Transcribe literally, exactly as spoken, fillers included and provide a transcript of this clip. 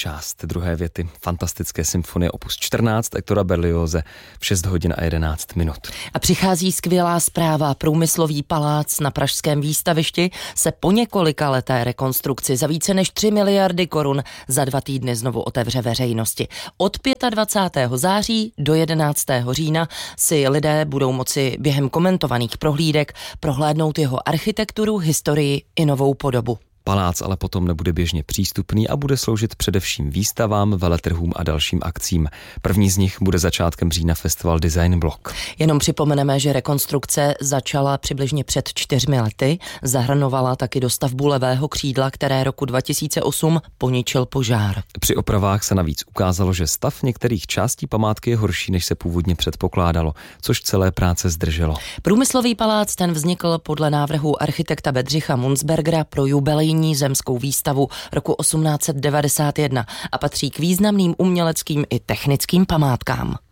část druhé věty fantastické symfonie opus čtrnáct Hectora Berlioze v šest hodin a jedenáct minut. A přichází skvělá zpráva. Průmyslový palác na pražském výstavišti se po několika leté rekonstrukci za více než tři miliardy korun za dva týdny znovu otevře veřejnosti. Od dvacátého pátého září do jedenáctého října si lidé budou moci během komentovaných prohlídek prohlédnout jeho architekturu, historii i novou podobu. Palác ale potom nebude běžně přístupný a bude sloužit především výstavám, veletrhům a dalším akcím. První z nich bude začátkem října festival Design Block. Jenom připomeneme, že rekonstrukce začala přibližně před čtyřmi lety, zahrnovala taky dostavbu levého křídla, které roku dva tisíce osm poničil požár. Při opravách se navíc ukázalo, že stav některých částí památky je horší, než se původně předpokládalo, což celé práce zdrželo. Průmyslový palác ten vznikl podle návrhu architekta Bedřicha Munzbergera pro jubilejní zemskou výstavu roku osmnáct set devadesát jedna a patří k významným uměleckým i technickým památkám.